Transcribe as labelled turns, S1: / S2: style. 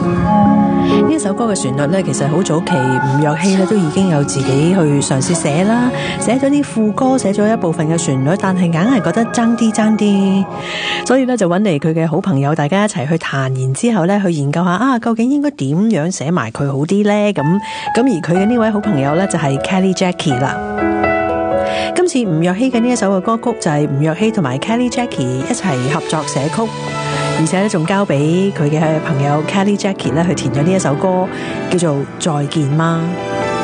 S1: 呢一首歌嘅旋律咧，其實好早期吳若希咧都已經有自己去嘗試寫啦，寫咗啲副歌，寫咗一部分嘅旋律，但係硬係覺得爭啲，所以咧就揾嚟佢嘅好朋友，大家一齊去彈，然之後咧去研究下究竟應該點樣寫埋佢好啲咧？咁而佢嘅呢位好朋友咧就係 Kelly Jackie 啦。今次吳若希嘅呢一首嘅歌曲就係吳若希同埋 Kelly Jackie 一齊合作寫曲，而且咧仲交俾佢嘅朋友 Kelly Jackie 咧去填咗呢一首歌，叫做再見嗎。